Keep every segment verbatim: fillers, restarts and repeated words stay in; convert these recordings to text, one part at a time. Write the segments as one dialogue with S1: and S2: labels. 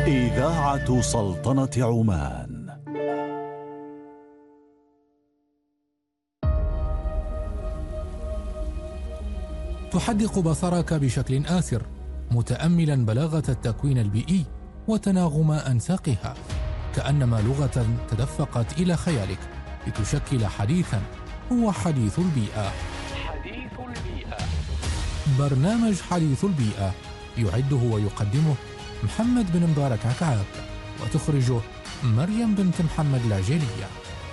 S1: إذاعة سلطنة عمان.
S2: تحدق بصرك بشكل آسر متأملا بلاغة التكوين البيئي وتناغم أنساقها، كأنما لغة تدفقت إلى خيالك لتشكل حديثا هو حديث البيئة.
S3: حديث البيئة،
S2: برنامج حديث البيئة يعده ويقدمه محمد بن مبارك عكعاب، وتخرجه مريم بنت محمد العجيلية.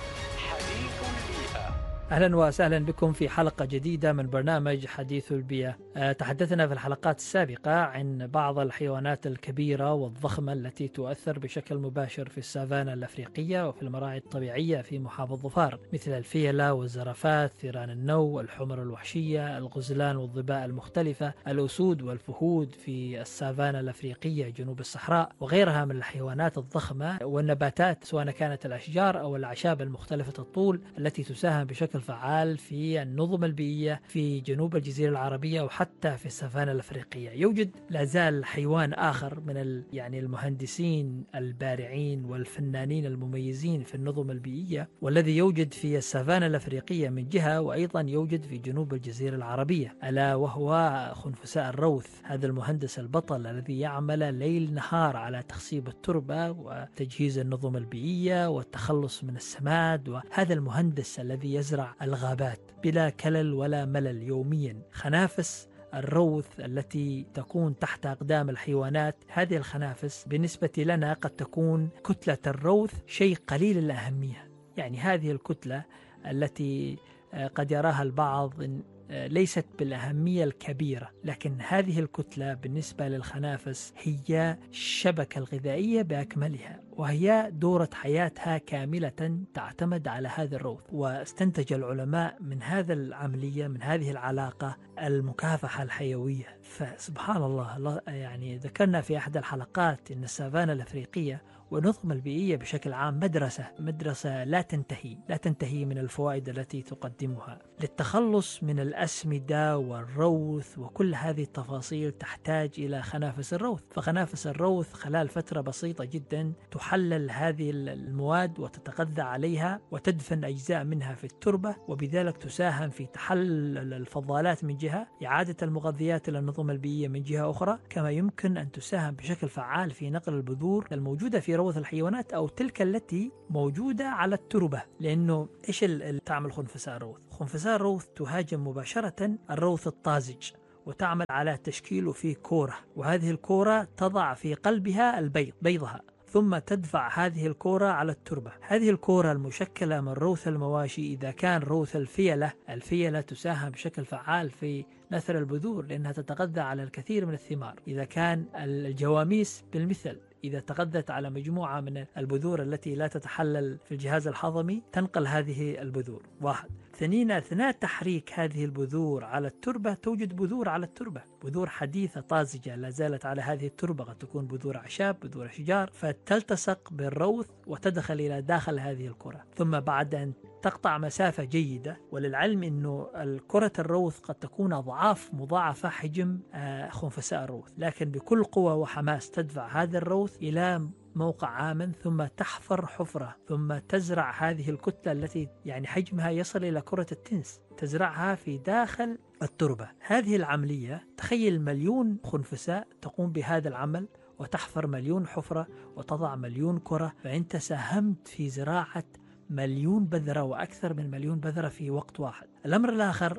S3: حديث البيئة.
S4: أهلا وسهلا بكم في حلقة جديدة من برنامج حديث البيئة. أه تحدثنا في الحلقات السابقة عن بعض الحيوانات الكبيرة والضخمة التي تؤثر بشكل مباشر في السافانا الأفريقية وفي المراعي الطبيعية في محافظة ظفار، مثل الفيلة والزرافات، ثيران النو، الحمر الوحشية، الغزلان والظباء المختلفة، الأسود والفهود في السافانا الأفريقية جنوب الصحراء، وغيرها من الحيوانات الضخمة والنباتات، سواء كانت الأشجار أو الأعشاب المختلفة الطول التي تساهم بشكل فعال في النظم البيئية في جنوب الجزيرة العربية وحتى في السافانا الأفريقية. يوجد لازال حيوان آخر من ال يعني المهندسين البارعين والفنانين المميزين في النظم البيئية، والذي يوجد في السافانا الأفريقية من جهة، وأيضا يوجد في جنوب الجزيرة العربية، ألا وهو خنفساء الروث، هذا المهندس البطل الذي يعمل ليل نهار على تخصيب التربة وتجهيز النظم البيئية والتخلص من السماد، وهذا المهندس الذي يزرع الغابات بلا كلل ولا ملل يوميا. خنافس الروث التي تكون تحت أقدام الحيوانات، هذه الخنافس بالنسبة لنا قد تكون كتلة الروث شيء قليل الأهمية، يعني هذه الكتلة التي قد يراها البعض ليست بالأهمية الكبيرة، لكن هذه الكتلة بالنسبة للخنافس هي الشبكة الغذائية بأكملها، وهي دورة حياتها كاملة تعتمد على هذا الروث. واستنتج العلماء من هذا العملية، من هذه العلاقة، المكافحة الحيوية. فسبحان الله، يعني ذكرنا في أحد الحلقات أن السافانا الأفريقية والنظم البيئية بشكل عام مدرسة مدرسة لا تنتهي لا تنتهي من الفوائد التي تقدمها. للتخلص من الأسمدة والروث وكل هذه التفاصيل تحتاج إلى خنافس الروث، فخنافس الروث خلال فترة بسيطة جدا تحلل هذه المواد وتتغذى عليها وتدفن أجزاء منها في التربة، وبذلك تساهم في تحلل الفضلات من جهة، إعادة المغذيات إلى النظم البيئية من جهة أخرى، كما يمكن أن تساهم بشكل فعال في نقل البذور الموجودة في روث الحيوانات أو تلك التي موجودة على التربة. لأنه إيش اللي تعمل خنفساء الروث؟ خنفساء الروث تهاجم مباشرة الروث الطازج وتعمل على تشكيله في كورة، وهذه الكورة تضع في قلبها البيض بيضها، ثم تدفع هذه الكورة على التربة. هذه الكورة المشكلة من روث المواشي، إذا كان روث الفيلة الفيلة تساهم بشكل فعال في نثر البذور لأنها تتغذى على الكثير من الثمار. إذا كان الجواميس بالمثل، إذا تغذت على مجموعة من البذور التي لا تتحلل في الجهاز الهضمي تنقل هذه البذور. واحد. ثانيا، أثناء تحريك هذه البذور على التربة توجد بذور على التربة، بذور حديثة طازجة لا زالت على هذه التربة، قد تكون بذور أعشاب، بذور أشجار، فتلتصق بالروث وتدخل إلى داخل هذه الكرة. ثم بعد أن تقطع مسافة جيدة، وللعلم أنه الكرة الروث قد تكون أضعاف مضاعفة حجم خنفساء الروث، لكن بكل قوة وحماس تدفع هذا الروث إلى موقع آمن، ثم تحفر حفرة، ثم تزرع هذه الكتلة التي يعني حجمها يصل إلى كرة التنس، تزرعها في داخل التربة. هذه العملية، تخيل مليون خنفساء تقوم بهذا العمل وتحفر مليون حفرة وتضع مليون كرة، فأنت ساهمت في زراعة مليون بذرة وأكثر من مليون بذرة في وقت واحد. الأمر الآخر،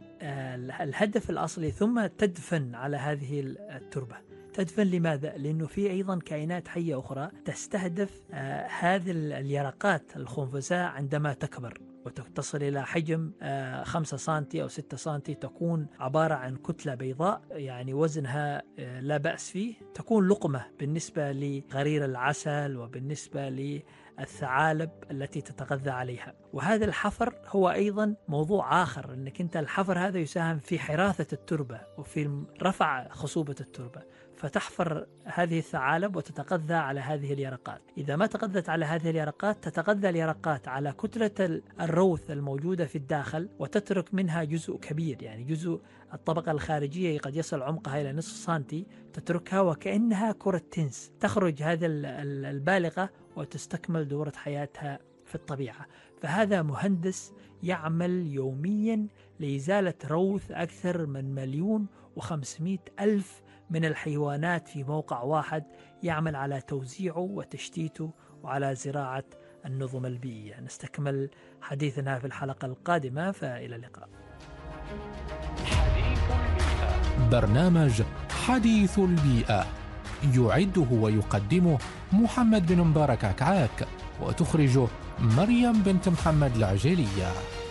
S4: الهدف الأصلي، ثم تدفن على هذه التربة. تدفن لماذا؟ لأنه في أيضا كائنات حية أخرى تستهدف آه هذه اليرقات الخنفساء عندما تكبر وتصل إلى حجم آه خمسة سنتي أو ستة سنتي، تكون عبارة عن كتلة بيضاء يعني وزنها آه لا بأس فيه، تكون لقمة بالنسبة لغرير العسل وبالنسبة للثعالب التي تتغذى عليها. وهذا الحفر هو أيضا موضوع آخر، أنك أنت الحفر هذا يساهم في حراثة التربة وفي رفع خصوبة التربة. فتحفر هذه الثعالب وتتغذى على هذه اليرقات. إذا ما تغذت على هذه اليرقات تتغذى اليرقات على كتلة الروث الموجودة في الداخل وتترك منها جزء كبير، يعني جزء الطبقة الخارجية قد يصل عمقها إلى نصف سنتي، تتركها وكأنها كرة تنس، تخرج هذه البالغة وتستكمل دورة حياتها في الطبيعة. فهذا مهندس يعمل يوميا لإزالة روث أكثر من مليون وخمسمائة ألف من الحيوانات في موقع واحد، يعمل على توزيعه وتشتيته وعلى زراعة النظم البيئية. نستكمل حديثنا في الحلقة القادمة، فإلى اللقاء.
S3: حديث البيئة.
S2: برنامج حديث البيئة يعده ويقدمه محمد بن مبارك عكعاك، وتخرجه مريم بنت محمد العجيلية.